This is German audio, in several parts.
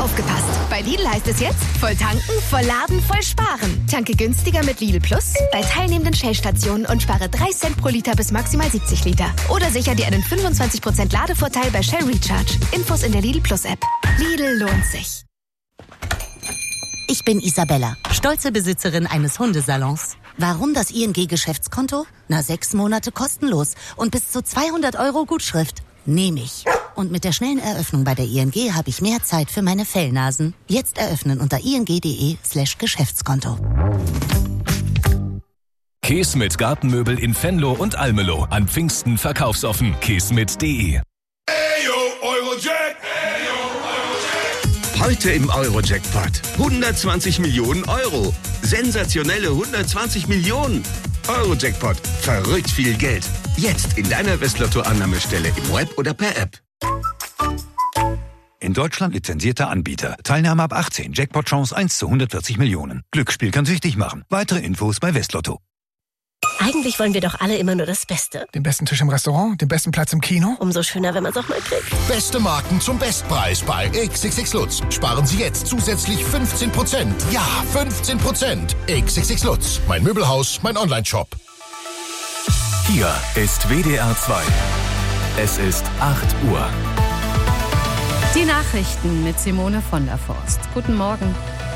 Aufgepasst! Bei Lidl heißt es jetzt, voll tanken, voll laden, voll sparen. Tanke günstiger mit Lidl Plus bei teilnehmenden Shell-Stationen und spare 3 Cent pro Liter bis maximal 70 Liter. Oder sicher dir einen 25% Ladevorteil bei Shell Recharge. Infos in der Lidl Plus App. Lidl lohnt sich. Ich bin Isabella, stolze Besitzerin eines Hundesalons. Warum das ING-Geschäftskonto? 6 Monate kostenlos und bis zu 200 € Gutschrift. Nehme ich. Und mit der schnellen Eröffnung bei der ING habe ich mehr Zeit für meine Fellnasen. Jetzt eröffnen unter ing.de/Geschäftskonto. Keesmit Gartenmöbel in Venlo und Almelo. An Pfingsten verkaufsoffen. Keesmit.de. Eurojack! Heute im Eurojackpot 120 Millionen €. Sensationelle 120 Millionen. Eurojackpot. Verrückt viel Geld. Jetzt in deiner Westlotto-Annahmestelle im Web oder per App. In Deutschland lizenzierter Anbieter. Teilnahme ab 18. Jackpot-Chance 1 zu 140 Millionen. Glücksspiel kann süchtig machen. Weitere Infos bei Westlotto. Eigentlich wollen wir doch alle immer nur das Beste. Den besten Tisch im Restaurant, den besten Platz im Kino. Umso schöner, wenn man es auch mal kriegt. Beste Marken zum Bestpreis bei XXX Lutz. Sparen Sie jetzt zusätzlich 15%. Ja, 15%. XXX Lutz. Mein Möbelhaus, mein Onlineshop. Hier ist WDR 2. Es ist 8 Uhr. Die Nachrichten mit Simone von der Forst. Guten Morgen.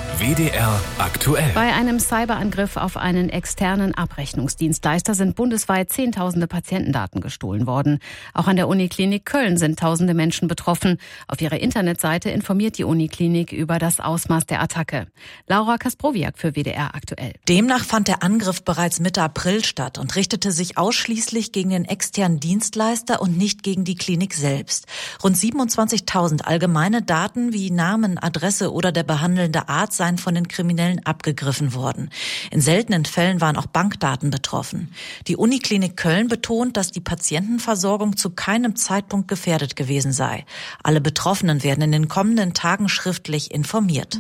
WDR aktuell. Bei einem Cyberangriff auf einen externen Abrechnungsdienstleister sind bundesweit Zehntausende Patientendaten gestohlen worden. Auch an der Uniklinik Köln sind tausende Menschen betroffen. Auf ihrer Internetseite informiert die Uniklinik über das Ausmaß der Attacke. Laura Kasprowiak für WDR aktuell. Demnach fand der Angriff bereits Mitte April statt und richtete sich ausschließlich gegen den externen Dienstleister und nicht gegen die Klinik selbst. Rund 27.000 allgemeine Daten wie Namen, Adresse oder der behandelnde Arzt seien von den Kriminellen abgegriffen worden. In seltenen Fällen waren auch Bankdaten betroffen. Die Uniklinik Köln betont, dass die Patientenversorgung zu keinem Zeitpunkt gefährdet gewesen sei. Alle Betroffenen werden in den kommenden Tagen schriftlich informiert.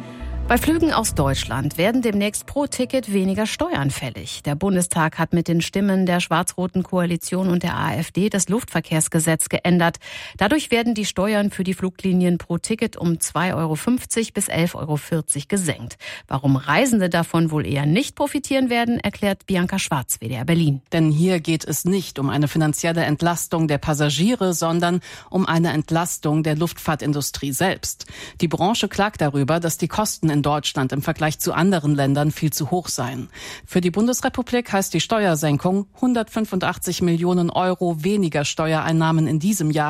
Bei Flügen aus Deutschland werden demnächst pro Ticket weniger Steuern fällig. Der Bundestag hat mit den Stimmen der schwarz-roten Koalition und der AfD das Luftverkehrsgesetz geändert. Dadurch werden die Steuern für die Fluglinien pro Ticket um 2,50 € bis 11,40 € gesenkt. Warum Reisende davon wohl eher nicht profitieren werden, erklärt Bianca Schwarz, WDR Berlin. Denn hier geht es nicht um eine finanzielle Entlastung der Passagiere, sondern um eine Entlastung der Luftfahrtindustrie selbst. Die Branche klagt darüber, dass die Kosten in Deutschland im Vergleich zu anderen Ländern viel zu hoch seien. Für die Bundesrepublik heißt die Steuersenkung 185 Millionen € weniger Steuereinnahmen in diesem Jahr,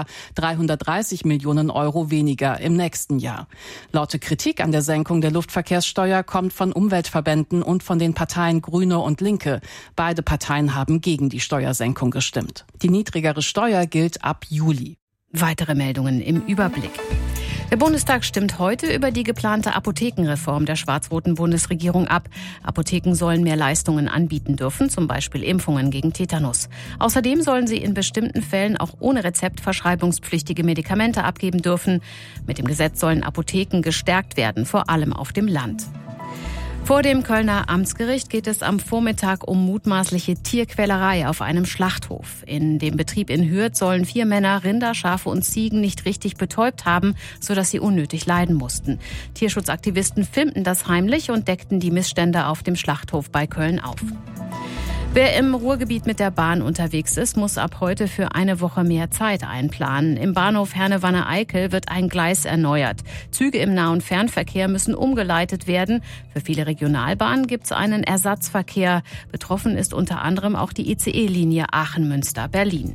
330 Millionen € weniger im nächsten Jahr. Laute Kritik an der Senkung der Luftverkehrssteuer kommt von Umweltverbänden und von den Parteien Grüne und Linke. Beide Parteien haben gegen die Steuersenkung gestimmt. Die niedrigere Steuer gilt ab Juli. Weitere Meldungen im Überblick. Der Bundestag stimmt heute über die geplante Apothekenreform der schwarz-roten Bundesregierung ab. Apotheken sollen mehr Leistungen anbieten dürfen, zum Beispiel Impfungen gegen Tetanus. Außerdem sollen sie in bestimmten Fällen auch ohne Rezept verschreibungspflichtige Medikamente abgeben dürfen. Mit dem Gesetz sollen Apotheken gestärkt werden, vor allem auf dem Land. Vor dem Kölner Amtsgericht geht es am Vormittag um mutmaßliche Tierquälerei auf einem Schlachthof. In dem Betrieb in Hürth sollen 4 Männer Rinder, Schafe und Ziegen nicht richtig betäubt haben, sodass sie unnötig leiden mussten. Tierschutzaktivisten filmten das heimlich und deckten die Missstände auf dem Schlachthof bei Köln auf. Wer im Ruhrgebiet mit der Bahn unterwegs ist, muss ab heute für eine Woche mehr Zeit einplanen. Im Bahnhof Herne-Wanne-Eickel wird ein Gleis erneuert. Züge im Nah- und Fernverkehr müssen umgeleitet werden. Für viele Regionalbahnen gibt es einen Ersatzverkehr. Betroffen ist unter anderem auch die ICE-Linie Aachen-Münster-Berlin.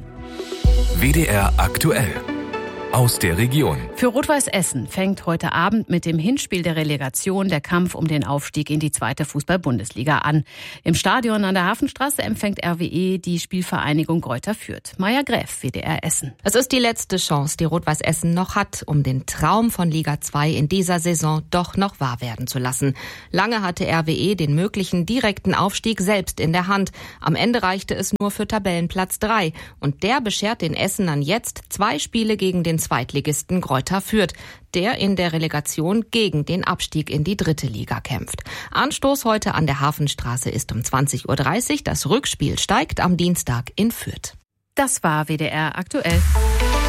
WDR aktuell. Aus der Region. Für Rot-Weiß Essen fängt heute Abend mit dem Hinspiel der Relegation der Kampf um den Aufstieg in die 2. Fußball-Bundesliga an. Im Stadion an der Hafenstraße empfängt RWE die Spielvereinigung Greuther Fürth. Maja Gräf, WDR Essen. Es ist die letzte Chance, die Rot-Weiß Essen noch hat, um den Traum von Liga 2 in dieser Saison doch noch wahr werden zu lassen. Lange hatte RWE den möglichen direkten Aufstieg selbst in der Hand. Am Ende reichte es nur für Tabellenplatz 3. Und der beschert den Essenern jetzt 2 Spiele gegen den Zweitligisten Greuther Fürth, der in der Relegation gegen den Abstieg in die 3. Liga kämpft. Anstoß heute an der Hafenstraße ist um 20:30 Uhr. Das Rückspiel steigt am Dienstag in Fürth. Das war WDR aktuell.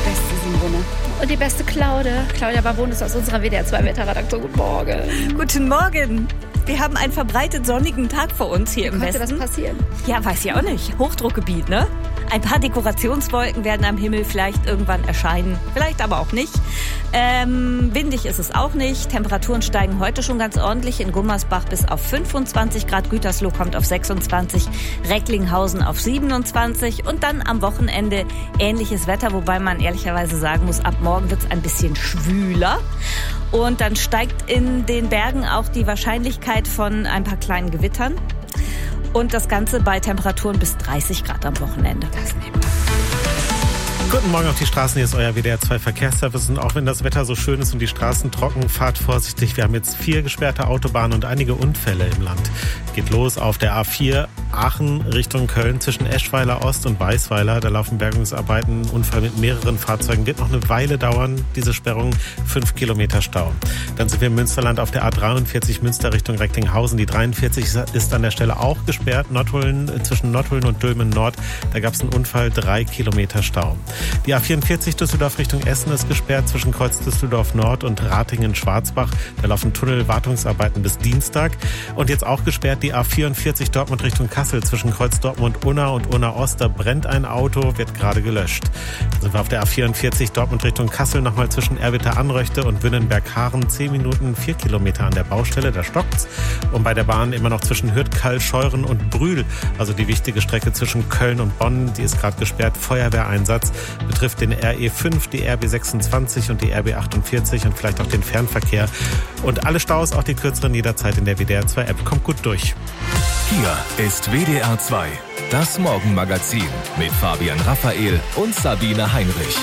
beste Simone. Und die beste Claudia Barbon ist aus unserer WDR 2 Wetterredaktion. Guten Morgen. Guten Morgen. Wir haben einen verbreitet sonnigen Tag vor uns hier im Westen. Konnte das passieren? Ja, weiß ich auch nicht. Hochdruckgebiet, ne? Ein paar Dekorationswolken werden am Himmel vielleicht irgendwann erscheinen. Vielleicht aber auch nicht. Windig ist es auch nicht. Temperaturen steigen heute schon ganz ordentlich. In Gummersbach bis auf 25 Grad. Gütersloh kommt auf 26. Recklinghausen auf 27. Und dann am Wochenende ähnliches Wetter. Wobei man ehrlicherweise sagen muss, ab morgen wird es ein bisschen schwüler. Und dann steigt in den Bergen auch die Wahrscheinlichkeit von ein paar kleinen Gewittern. Und das Ganze bei Temperaturen bis 30 Grad am Wochenende. Das nehmen wir. Guten Morgen auf die Straßen, hier ist euer WDR 2 Verkehrsservice. Und auch wenn das Wetter so schön ist und die Straßen trocken, fahrt vorsichtig. Wir haben jetzt 4 gesperrte Autobahnen und einige Unfälle im Land. Geht los auf der A4 Aachen Richtung Köln zwischen Eschweiler Ost und Weißweiler. Da laufen Bergungsarbeiten, Unfall mit mehreren Fahrzeugen. Wird noch eine Weile dauern, diese Sperrung. 5 Kilometer Stau. Dann sind wir im Münsterland auf der A43 Münster Richtung Recklinghausen. Die 43 ist an der Stelle auch gesperrt. Zwischen Nottuln und Dülmen Nord. Da gab es einen Unfall, 3 Kilometer Stau. Die A44 Düsseldorf Richtung Essen ist gesperrt zwischen Kreuz Düsseldorf Nord und Ratingen-Schwarzbach. Da laufen Tunnelwartungsarbeiten bis Dienstag. Und jetzt auch gesperrt die A44 Dortmund Richtung Kassel zwischen Kreuz Dortmund Unna und Unna Ost. Da brennt ein Auto, wird gerade gelöscht. Dann sind wir auf der A44 Dortmund Richtung Kassel nochmal zwischen Erwitter-Anröchte und Wünnenberg-Haaren. 10 Minuten, 4 Kilometer an der Baustelle, da stockt's. Und bei der Bahn immer noch zwischen Hürth, Kall, Scheuren und Brühl. Also die wichtige Strecke zwischen Köln und Bonn, die ist gerade gesperrt. Feuerwehreinsatz betrifft den RE5, die RB26 und die RB48 und vielleicht auch den Fernverkehr. Und alle Staus, auch die kürzeren, jederzeit in der WDR 2 App. Kommt gut durch. Hier ist WDR 2, das Morgenmagazin mit Fabian Raphael und Sabine Heinrich.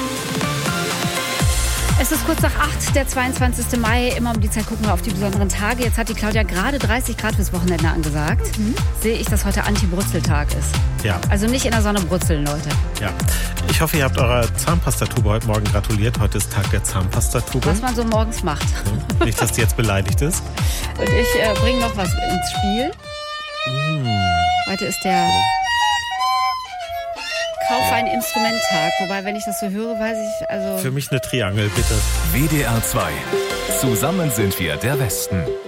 Es ist kurz nach 8, der 22. Mai. Immer um die Zeit gucken wir auf die besonderen Tage. Jetzt hat die Claudia gerade 30 Grad fürs Wochenende angesagt. Sehe ich, dass heute Anti-Brutzel-Tag ist. Ja. Also nicht in der Sonne brutzeln, Leute. Ja. Ich hoffe, ihr habt eurer Zahnpastatube heute Morgen gratuliert. Heute ist Tag der Zahnpastatube. Was man so morgens macht. Nicht, dass die jetzt beleidigt ist. Und ich bringe noch was ins Spiel. Heute ist der Kauf ein Instrumenttag. Wobei, wenn ich das so höre, weiß ich, also... Für mich eine Triangel, bitte. WDR 2. Zusammen sind wir der Westen.